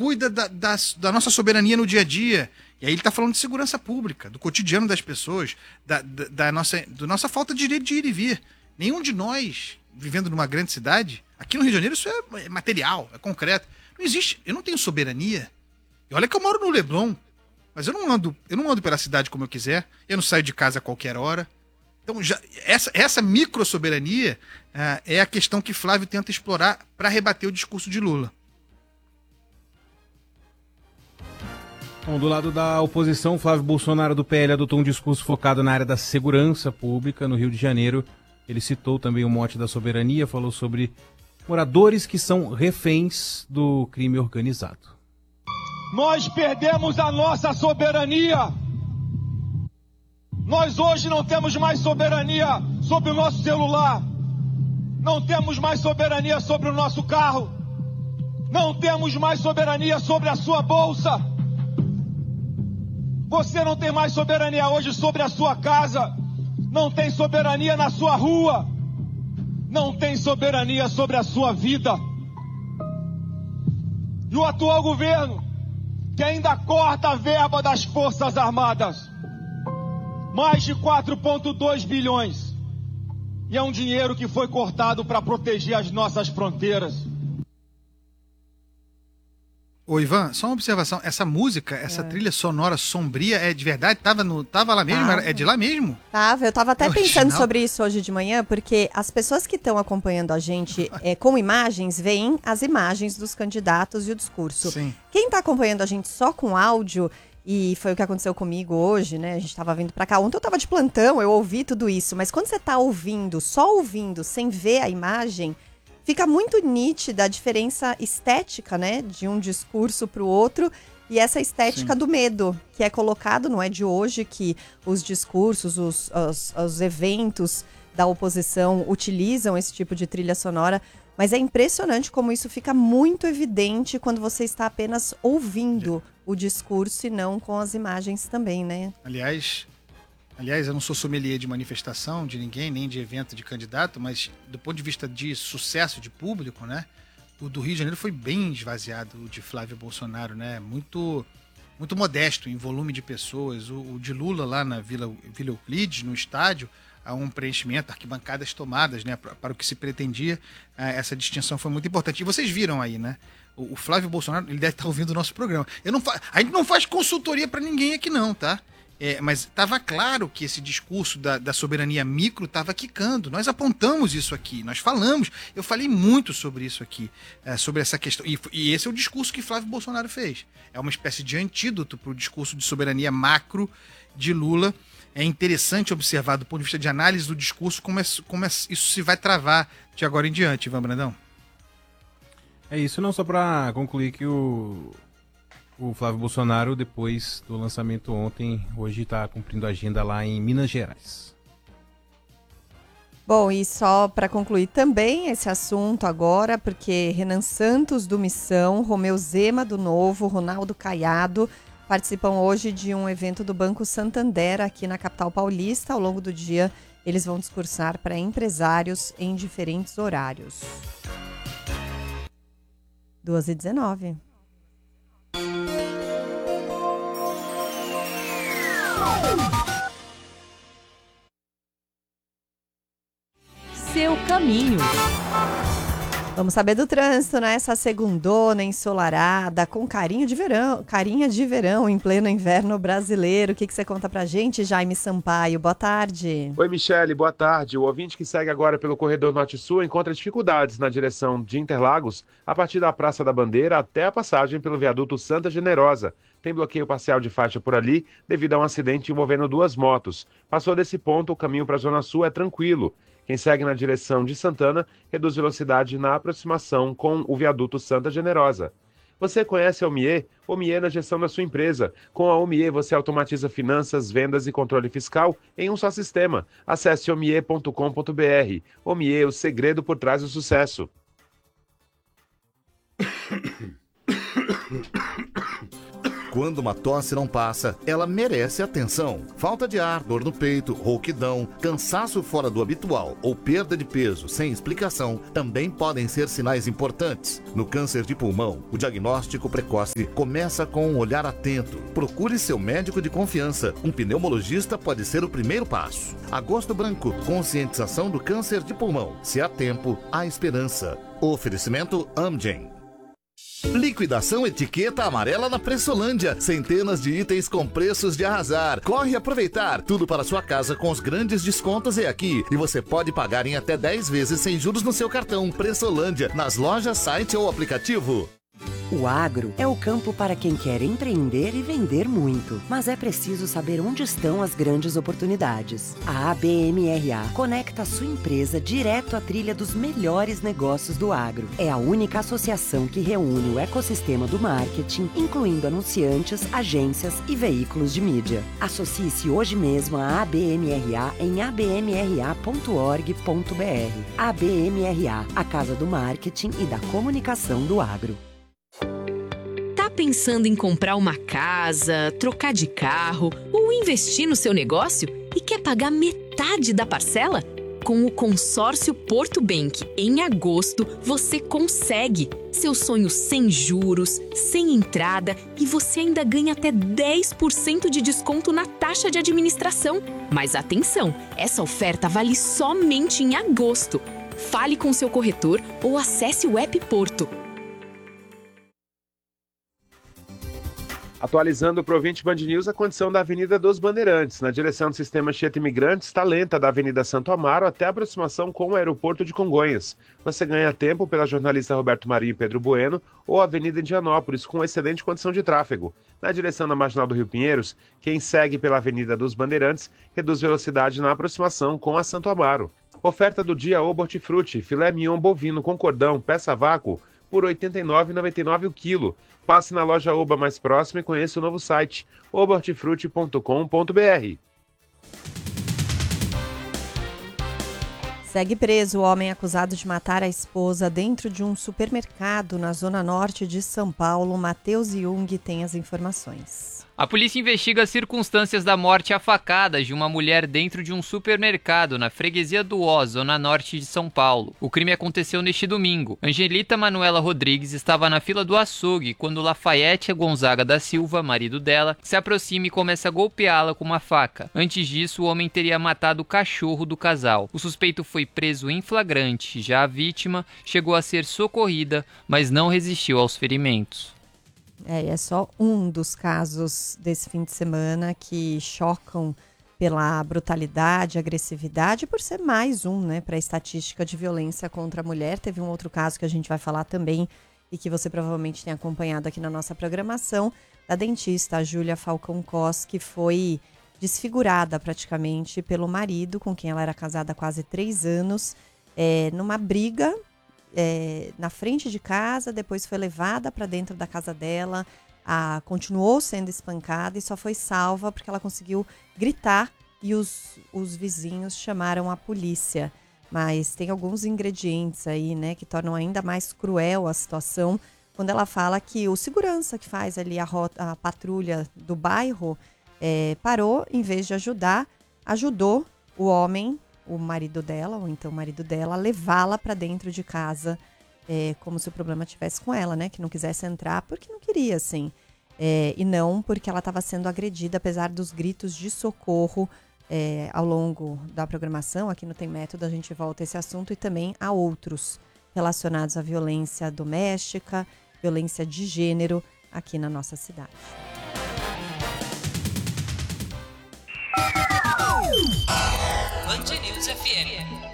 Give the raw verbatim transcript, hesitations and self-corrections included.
cuida da, da, da nossa soberania no dia a dia. E aí ele está falando de segurança pública, do cotidiano das pessoas, da, da, da, nossa, da nossa falta de direito de ir e vir. Nenhum de nós, vivendo numa grande cidade, aqui no Rio de Janeiro isso é material, é concreto. Não existe, eu não tenho soberania. E olha que eu moro no Leblon, mas eu não ando, eu não ando pela cidade como eu quiser, eu não saio de casa a qualquer hora. Então, já, essa, essa micro-soberania uh, é a questão que Flávio tenta explorar para rebater o discurso de Lula. Bom, do lado da oposição, Flávio Bolsonaro do P L adotou um discurso focado na área da segurança pública no Rio de Janeiro. Ele citou também o mote da soberania, falou sobre moradores que são reféns do crime organizado. Nós perdemos a nossa soberania. Nós hoje não temos mais soberania sobre o nosso celular. Não temos mais soberania sobre o nosso carro. Não temos mais soberania sobre a sua bolsa. Você não tem mais soberania hoje sobre a sua casa. Não tem soberania na sua rua. Não tem soberania sobre a sua vida. E o atual governo, que ainda corta a verba das Forças Armadas. Mais de quatro vírgula dois bilhões. E é um dinheiro que foi cortado para proteger as nossas fronteiras. Ô Ivan, só uma observação, essa música, essa é. trilha sonora sombria é de verdade? Tava, no, tava lá mesmo? Tava. É de lá mesmo? Tava, eu tava até é pensando original. sobre isso hoje de manhã, porque as pessoas que estão acompanhando a gente é, com imagens, veem as imagens dos candidatos e o discurso. Sim. Quem tá acompanhando a gente só com áudio, e foi o que aconteceu comigo hoje, né? A gente tava vindo pra cá. Ontem eu tava de plantão, eu ouvi tudo isso, mas quando você tá ouvindo, só ouvindo, sem ver a imagem, fica muito nítida a diferença estética, né, de um discurso para o outro, e essa estética Sim. do medo, que é colocado, não é de hoje, que os discursos, os, os, os eventos da oposição utilizam esse tipo de trilha sonora, mas é impressionante como isso fica muito evidente quando você está apenas ouvindo o discurso e não com as imagens também, né? Aliás... Aliás, eu não sou sommelier de manifestação de ninguém, nem de evento de candidato, mas do ponto de vista de sucesso de público, né? O do Rio de Janeiro foi bem esvaziado, o de Flávio Bolsonaro, né? Muito, muito modesto em volume de pessoas. O, o de Lula lá na Vila, Vila Euclides, no estádio, há um preenchimento, arquibancadas tomadas, né? Para, para o que se pretendia, essa distinção foi muito importante. E vocês viram aí, né? O, o Flávio Bolsonaro, ele deve estar ouvindo o nosso programa. Eu não fa... A gente não faz consultoria para ninguém aqui não, tá? É, mas estava claro que esse discurso da, da soberania micro estava quicando. Nós apontamos isso aqui, nós falamos. Eu falei muito sobre isso aqui, é, sobre essa questão. E, e esse é o discurso que Flávio Bolsonaro fez. É uma espécie de antídoto para o discurso de soberania macro de Lula. É interessante observar, do ponto de vista de análise do discurso, como, é, como é, isso se vai travar de agora em diante, Ivan Brandão. É isso, não só para concluir que o... O Flávio Bolsonaro, depois do lançamento ontem, hoje está cumprindo a agenda lá em Minas Gerais. Bom, e só para concluir também esse assunto agora, porque Renan Santos do Missão, Romeu Zema do Novo, Ronaldo Caiado participam hoje de um evento do Banco Santander aqui na capital paulista. Ao longo do dia, eles vão discursar para empresários em diferentes horários. duas e dezenove. Seu caminho. Vamos saber do trânsito nessa segundona ensolarada, com carinho de verão, carinha de verão em pleno inverno brasileiro. O que, que você conta pra gente, Jaime Sampaio? Boa tarde. Oi, Michele, boa tarde. O ouvinte que segue agora pelo corredor Norte-Sul encontra dificuldades na direção de Interlagos, a partir da Praça da Bandeira até a passagem pelo viaduto Santa Generosa. Tem bloqueio parcial de faixa por ali devido a um acidente envolvendo duas motos. Passou desse ponto, o caminho para a Zona Sul é tranquilo. Quem segue na direção de Santana reduz velocidade na aproximação com o viaduto Santa Generosa. Você conhece a Omie? Omie na gestão da sua empresa. Com a Omie você automatiza finanças, vendas e controle fiscal em um só sistema. Acesse omie ponto com ponto br. Omie, o segredo por trás do sucesso. Quando uma tosse não passa, ela merece atenção. Falta de ar, dor no peito, rouquidão, cansaço fora do habitual ou perda de peso sem explicação também podem ser sinais importantes. No câncer de pulmão, o diagnóstico precoce começa com um olhar atento. Procure seu médico de confiança. Um pneumologista pode ser o primeiro passo. Agosto Branco, conscientização do câncer de pulmão. Se há tempo, há esperança. Oferecimento Amgen. Liquidação etiqueta amarela na Pressolândia. Centenas de itens com preços de arrasar. Corre aproveitar. Tudo para sua casa com os grandes descontos é aqui. E você pode pagar em até dez vezes sem juros no seu cartão. Pressolândia, nas lojas, site ou aplicativo. O agro é o campo para quem quer empreender e vender muito. Mas é preciso saber onde estão as grandes oportunidades. A A B M R A conecta a sua empresa direto à trilha dos melhores negócios do agro. É a única associação que reúne o ecossistema do marketing, incluindo anunciantes, agências e veículos de mídia. Associe-se hoje mesmo à A B M R A em a b m r a ponto org ponto b r. A B M R A, a casa do marketing e da comunicação do agro. Pensando em comprar uma casa, trocar de carro ou investir no seu negócio e quer pagar metade da parcela? Com o consórcio Porto Bank, em agosto, você consegue. Seu sonho sem juros, sem entrada e você ainda ganha até dez por cento de desconto na taxa de administração. Mas atenção, essa oferta vale somente em agosto. Fale com seu corretor ou acesse o app Porto. Atualizando para o ouvinte Band News, a condição da Avenida dos Bandeirantes, na direção do sistema Anchieta Imigrantes, está lenta da Avenida Santo Amaro até a aproximação com o aeroporto de Congonhas. Você ganha tempo pela jornalista Roberto Marinho e Pedro Bueno ou Avenida Indianópolis, com excelente condição de tráfego. Na direção da Marginal do Rio Pinheiros, quem segue pela Avenida dos Bandeirantes reduz velocidade na aproximação com a Santo Amaro. Oferta do dia Oba Hortifruti, filé mignon bovino com cordão, peça a vácuo, por oitenta e nove reais e noventa e nove centavos o quilo. Passe na loja Oba mais próxima e conheça o novo site oba hortifruti ponto com ponto b r. Segue preso o homem acusado de matar a esposa dentro de um supermercado na zona norte de São Paulo. Matheus Jung tem as informações. A polícia investiga as circunstâncias da morte a facadas de uma mulher dentro de um supermercado na freguesia do Ó, zona norte de São Paulo. O crime aconteceu neste domingo. Angelita Manuela Rodrigues estava na fila do açougue quando Lafayette Gonzaga da Silva, marido dela, se aproxima e começa a golpeá-la com uma faca. Antes disso, o homem teria matado o cachorro do casal. O suspeito foi preso em flagrante. Já a vítima chegou a ser socorrida, mas não resistiu aos ferimentos. É, é só um dos casos desse fim de semana que chocam pela brutalidade, agressividade, por ser mais um, né, para a estatística de violência contra a mulher. Teve um outro caso que a gente vai falar também e que você provavelmente tem acompanhado aqui na nossa programação, da dentista a Júlia Falcão Cos, que foi desfigurada praticamente pelo marido, com quem ela era casada há quase três anos, é, numa briga é, na frente de casa. Depois foi levada para dentro da casa dela, a, continuou sendo espancada e só foi salva porque ela conseguiu gritar e os, os vizinhos chamaram a polícia. Mas tem alguns ingredientes aí, né, que tornam ainda mais cruel a situação, quando ela fala que o segurança que faz ali a, rota, a patrulha do bairro é, parou, em vez de ajudar, ajudou o homem, o marido dela, ou então o marido dela, a levá-la para dentro de casa, é, como se o problema tivesse com ela, né, que não quisesse entrar porque não queria, assim. É, e não porque ela estava sendo agredida, apesar dos gritos de socorro. É, ao longo da programação, aqui no Tem Método, a gente volta a esse assunto e também a outros relacionados à violência doméstica, violência de gênero aqui na nossa cidade. Band News F M.